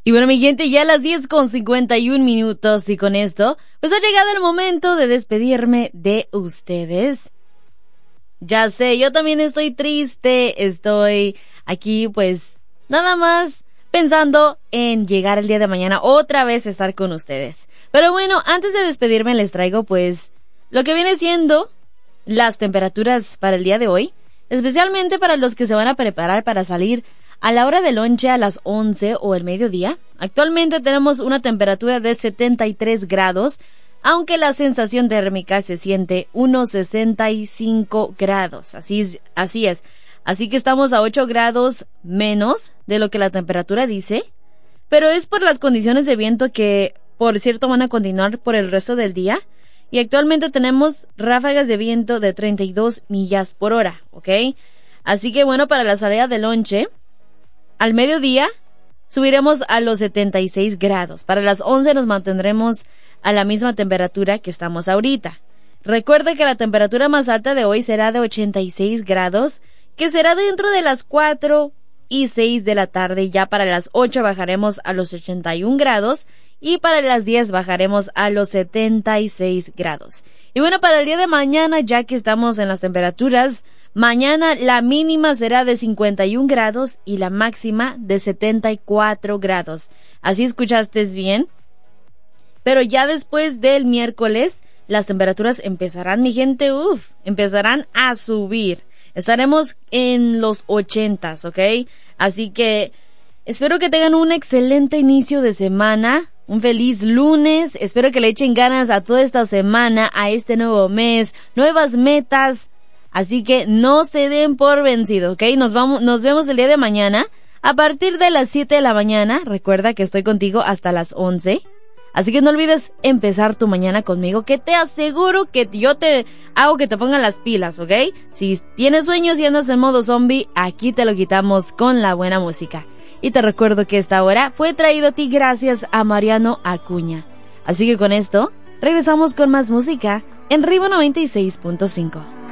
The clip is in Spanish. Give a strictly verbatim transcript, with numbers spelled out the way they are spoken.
Y bueno, mi gente, ya a las diez con cincuenta y un minutos, y con esto, pues ha llegado el momento de despedirme de ustedes. Ya sé, yo también estoy triste, estoy aquí pues nada más pensando en llegar el día de mañana otra vez a estar con ustedes. Pero bueno, antes de despedirme les traigo pues lo que viene siendo las temperaturas para el día de hoy, especialmente para los que se van a preparar para salir a la hora del lonche a las once o el mediodía. Actualmente tenemos una temperatura de setenta y tres grados, aunque la sensación térmica se siente unos sesenta y cinco grados. Así es, así es. Así que estamos a ocho grados menos de lo que la temperatura dice, pero es por las condiciones de viento que, por cierto, van a continuar por el resto del día. Y actualmente tenemos ráfagas de viento de treinta y dos millas por hora, ¿ok? Así que bueno, para la salida de lonche, al mediodía subiremos a los setenta y seis grados. Para las once nos mantendremos a la misma temperatura que estamos ahorita. Recuerde que la temperatura más alta de hoy será de ochenta y seis grados, que será dentro de las cuatro y seis de la tarde. Ya para las ocho bajaremos a los ochenta y un grados y para las diez bajaremos a los setenta y seis grados. Y bueno, para el día de mañana, ya que estamos en las temperaturas, mañana la mínima será de cincuenta y un grados y la máxima de setenta y cuatro grados. Así escuchaste bien. Pero ya después del miércoles, las temperaturas empezarán, mi gente, uff, empezarán a subir. Estaremos en los ochentas, ¿ok? Así que espero que tengan un excelente inicio de semana, un feliz lunes. Espero que le echen ganas a toda esta semana, a este nuevo mes, nuevas metas. Así que no se den por vencidos, ¿ok? Nos vamos, nos vemos el día de mañana a partir de las siete de la mañana. Recuerda que estoy contigo hasta las once. Así que no olvides empezar tu mañana conmigo, que te aseguro que yo te hago que te pongan las pilas, ¿ok? Si tienes sueños y andas en modo zombie, aquí te lo quitamos con la buena música. Y te recuerdo que esta hora fue traído a ti gracias a Mariano Acuña. Así que con esto, regresamos con más música en Ritmo noventa y seis punto cinco.